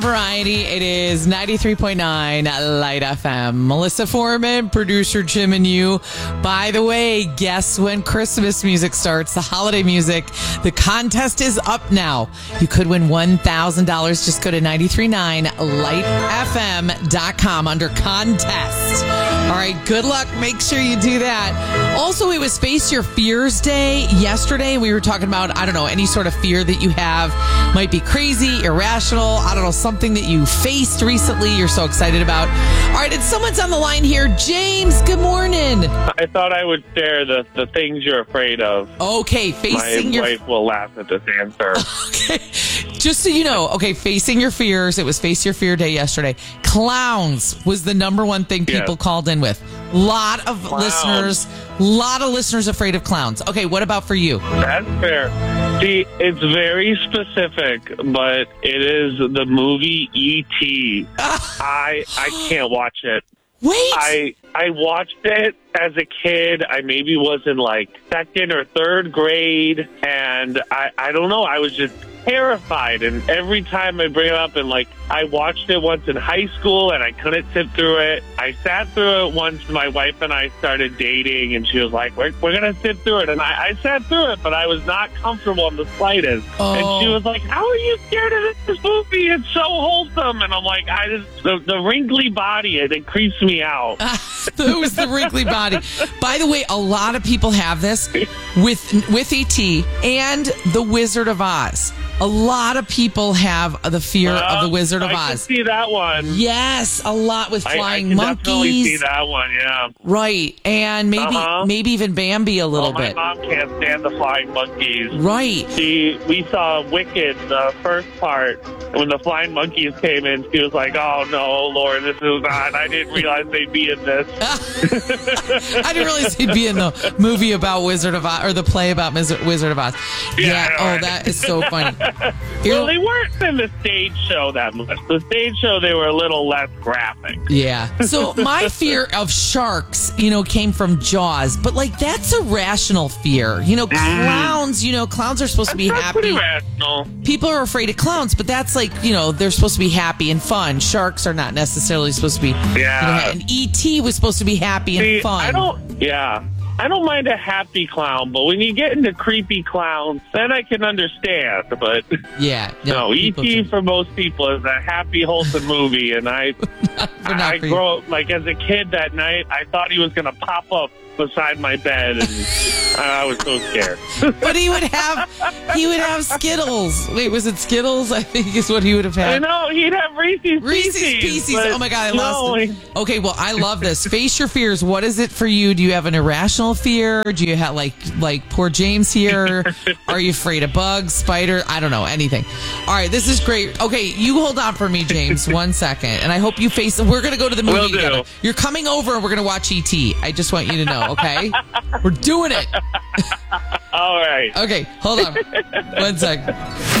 Variety, it is 93.9 Light FM. Melissa Foreman, producer Jim and you. By the way, guess when Christmas music starts, the holiday music. The contest is up now. You could win $1,000. Just go to 939lightfm.com under contest. All right, good luck. Make sure you do that. Also, it was Face Your Fears Day yesterday. We were talking about, I don't know, any sort of fear that you have. Might be crazy, irrational, I don't know, something that you faced recently you're so excited about. All right, and someone's on the line here. James, good morning. I thought I would share the things you're afraid of. Okay, facing My wife will laugh at this answer. Okay, just so you know, okay, facing your fears. It was Face Your Fear Day yesterday. Clowns was the number one thing people called in with. Lot of listeners afraid of clowns. Okay, what about for you? That's fair. See, it's very specific, but it is the movie E.T. I can't watch it. Wait. I watched it as a kid. I maybe was in like second or third grade, and I don't know. I was just terrified, and every time I bring it up, and like I watched it once in high school and I couldn't sit through it. I sat through it once. My wife and I started dating, and she was like, we're gonna sit through it, and I sat through it, but I was not comfortable in the slightst. And she was like, how are you scared of this movie? It's so wholesome. And I'm like, the wrinkly body, it creeps me out. It was the wrinkly body. By the way, a lot of people have this with E.T. and the Wizard of Oz. A lot of people have the fear of the Wizard of Oz. I can see that one. Yes, a lot with flying I monkeys. definitely see that one, yeah. Right, and maybe even Bambi a little bit. My mom can't stand the flying monkeys. Right. We saw Wicked, the first part, and when the flying monkeys came in, she was like, oh no, Lord, this is not, I didn't realize they'd be in this. I didn't realize they'd be in the movie about Wizard of Oz, or the play about Wizard of Oz. Yeah, right. That is so funny. Well, they weren't in the stage show that much. The stage show, they were a little less graphic. Yeah. So my fear of sharks, came from Jaws, but like that's a rational fear. Clowns, clowns are supposed to be happy. Pretty rational. People are afraid of clowns, but that's like, they're supposed to be happy and fun. Sharks are not necessarily supposed to be. Yeah. And E.T. was supposed to be happy and fun. I don't mind a happy clown, but when you get into creepy clowns, then I can understand. But no, E.T. for most people is a happy, wholesome movie, and I grow up like as a kid that night. I thought he was going to pop up beside my bed, and I was so scared. But he would have Skittles. Wait, was it Skittles? I think is what he would have had. I know, he'd have Reese's Pieces. Oh my God, I lost it. Okay, well, I love this. Face your fears. What is it for you? Do you have an irrational fear? Do you have like poor James here? Are you afraid of bugs, spiders? I don't know, anything. All right, this is great. Okay, you hold on for me, James, 1 second, and I hope you face. We're gonna go to the movie together. You're coming over, and we're gonna watch E.T. I just want you to know. Okay, we're doing it. All right. Okay, hold on 1 second.